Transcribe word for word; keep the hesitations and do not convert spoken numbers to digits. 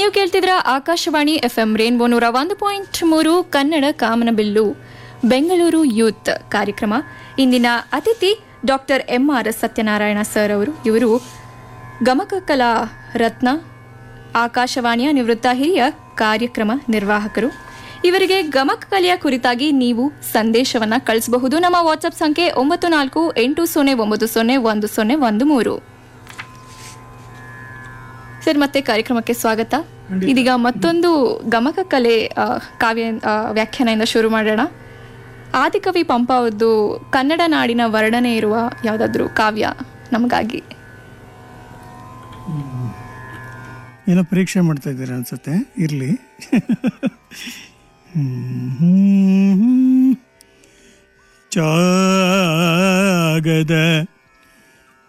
ನೀವು ಕೇಳ್ತಿದ್ರ Akashvani F M rainbow ನೂರ ಒಂದು ಪಾಯಿಂಟ್ ಮೂರು ಕನ್ನಡ ಕಾಮನಬಿಲ್ಲು ಬೆಂಗಳೂರು ಯೂತ್ ಕಾರ್ಯಕ್ರಮ. ಇಂದಿನ ಅತಿಥಿ doctor M R Satyanarayana sir ಅವರು. ಇವರು ಗಮಕ ಕಲಾ ರತ್ನ, ಆಕಾಶವಾಣಿಯ ನಿವೃತ್ತ ಹಿರಿಯ ಕಾರ್ಯಕ್ರಮ ನಿರ್ವಾಹಕರು. ಇವರಿಗೆ ಗಮಕ ಕಲೆಯ ಕುರಿತಾಗಿ ನೀವು ಸಂದೇಶವನ್ನ ಕಳಿಸಬಹುದು. ನಮ್ಮ ವಾಟ್ಸ್ಆಪ್ ಸಂಖ್ಯೆ ಒಂಬತ್ತು ನಾಲ್ಕು ಎಂಟು ಸೊನ್ನೆ ಒಂಬತ್ತು ಸೊನ್ನೆ ಒಂದು ಸೊನ್ನೆ ಒಂದು ಮೂರು. ಸರ್, ಮತ್ತೆ ಕಾರ್ಯಕ್ರಮಕ್ಕೆ ಸ್ವಾಗತ. ಇದೀಗ ಮತ್ತೊಂದು ಗಮಕ ಕಲೆ ಕಾವ್ಯ ವ್ಯಾಖ್ಯಾನದಿಂದ ಶುರು ಮಾಡೋಣ. ಆದಿಕವಿ ಪಂಪ ಅವರದ್ದು ಕನ್ನಡ ನಾಡಿನ ವರ್ಣನೆ ಇರುವ ಯಾವುದಾದ್ರೂ ಕಾವ್ಯ ನಮಗಾಗಿ. ಏನೋ ಪರೀಕ್ಷೆ ಮಾಡ್ತಾ ಇದ್ದೀರಾ ಅನ್ಸುತ್ತೆ, ಇರಲಿ. ಚಾಗದ